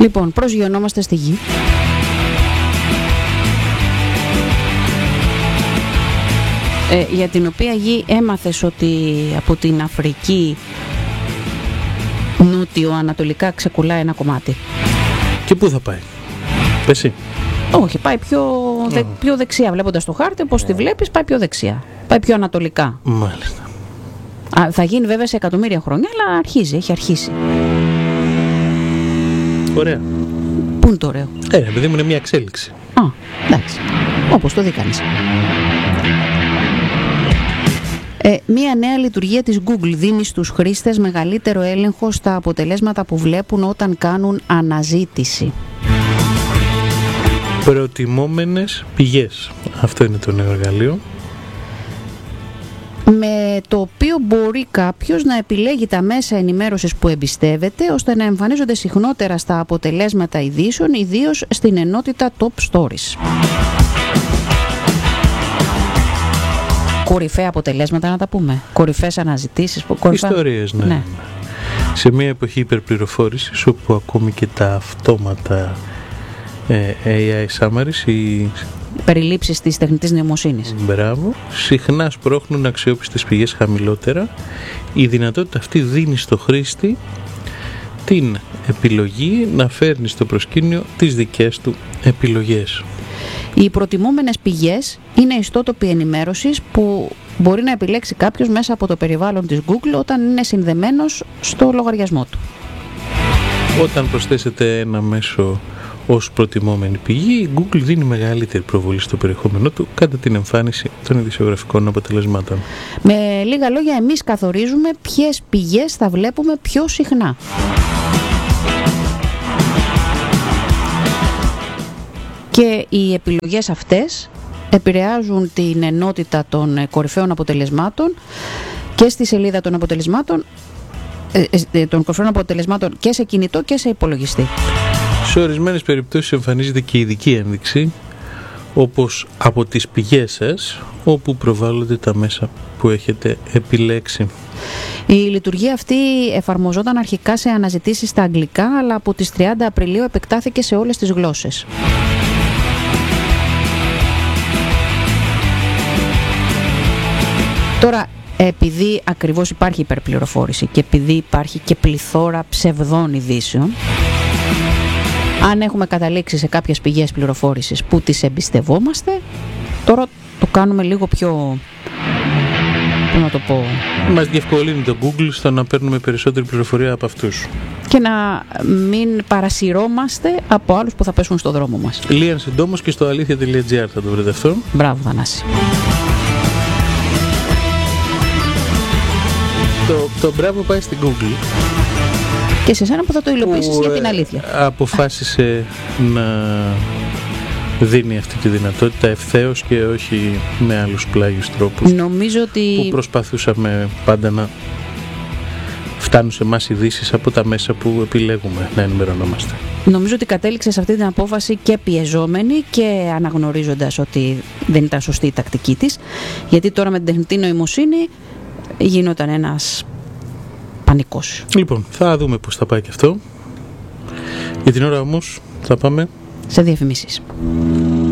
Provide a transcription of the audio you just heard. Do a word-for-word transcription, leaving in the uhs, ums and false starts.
Λοιπόν, προσγειωνόμαστε στη γη. Ε, για την οποία γη έμαθες ότι από την Αφρική νότιο-ανατολικά ξεκουλάει ένα κομμάτι. Και πού θα πάει? Εσύ? Όχι, πάει πιο, δε, oh. πιο δεξιά. Βλέποντας το χάρτη, όπως oh. τη βλέπεις, πάει πιο δεξιά. Πάει πιο ανατολικά. Μάλιστα. Α, θα γίνει βέβαια σε εκατομμύρια χρόνια, αλλά αρχίζει, έχει αρχίσει. Ωραία. Πού είναι το ωραίο? Ε, επειδή μου είναι μια εξέλιξη. Α, εντάξει. Όπως το δίκανες. Ε, μία νέα λειτουργία της Google δίνει στους χρήστες μεγαλύτερο έλεγχο στα αποτελέσματα που βλέπουν όταν κάνουν αναζήτηση. Προτιμόμενες πηγές. Αυτό είναι το νέο εργαλείο. Με το οποίο μπορεί κάποιος να επιλέγει τα μέσα ενημέρωσης που εμπιστεύεται, ώστε να εμφανίζονται συχνότερα στα αποτελέσματα ειδήσεων, ιδίως στην ενότητα Top Stories. Κορυφαία αποτελέσματα, να τα πούμε. Κορυφαίες αναζητήσεις. Κορυφαία... Ιστορίες, ναι. ναι. Σε μια εποχή υπερπληροφόρησης, όπου ακόμη και τα αυτόματα ε, έι άι summaries, οι περιλήψεις της τεχνητής νοημοσύνης, μπράβο, συχνά σπρώχνουν αξιόπιστες πηγές χαμηλότερα. Η δυνατότητα αυτή δίνει στο χρήστη την επιλογή να φέρνει στο προσκήνιο τις δικές του επιλογές. Οι προτιμόμενες πηγές είναι ιστότοποι ενημέρωσης που μπορεί να επιλέξει κάποιος μέσα από το περιβάλλον της Google όταν είναι συνδεμένος στο λογαριασμό του. Όταν προσθέσετε ένα μέσο ως προτιμόμενη πηγή, η Google δίνει μεγαλύτερη προβολή στο περιεχόμενό του κατά την εμφάνιση των ειδησιογραφικών αποτελεσμάτων. Με λίγα λόγια, εμείς καθορίζουμε ποιες πηγές θα βλέπουμε πιο συχνά. Και οι επιλογές αυτές επηρεάζουν την ενότητα των κορυφαίων αποτελεσμάτων και στη σελίδα των αποτελεσμάτων, ε, των κορυφαίων αποτελεσμάτων και σε κινητό και σε υπολογιστή. Σε ορισμένες περιπτώσεις εμφανίζεται και ειδική ένδειξη, όπως από τις πηγές σας, όπου προβάλλονται τα μέσα που έχετε επιλέξει. Η λειτουργία αυτή εφαρμοζόταν αρχικά σε αναζητήσεις στα αγγλικά, αλλά από τις τριάντα Απριλίου επεκτάθηκε σε όλες τις γλώσσες. Τώρα, επειδή ακριβώς υπάρχει υπερπληροφόρηση και επειδή υπάρχει και πληθώρα ψευδών ειδήσεων, αν έχουμε καταλήξει σε κάποιες πηγές πληροφόρησης που τις εμπιστευόμαστε, τώρα το κάνουμε λίγο πιο, πώς να το πω, μας διευκολύνει το Google στο να παίρνουμε περισσότερη πληροφορία από αυτούς και να μην παρασυρώμαστε από άλλους που θα πέσουν στο δρόμο μας. Λίαν συντόμως και στο αλήθεια τελεία τζι άρ θα το βρείτε αυτό. Μπράβο, Θανάση. Το, το μπράβο πάει στην Google. Και σε σένα που θα το υλοποιήσεις για την αλήθεια. Αποφάσισε να δίνει αυτή τη δυνατότητα ευθέως και όχι με άλλους πλάγιους τρόπους. Νομίζω ότι που προσπαθούσαμε πάντα να φτάνουν σε εμάς ειδήσεις από τα μέσα που επιλέγουμε να ενημερωνόμαστε. Νομίζω ότι κατέληξε σε αυτή την απόφαση και πιεζόμενη και αναγνωρίζοντας ότι δεν ήταν σωστή η τακτική της, γιατί τώρα με την τεχνητή νοημοσύνη γίνονταν ένας πανικός. Λοιπόν, θα δούμε πώς θα πάει και αυτό. Για την ώρα όμως θα πάμε σε διαφημίσεις.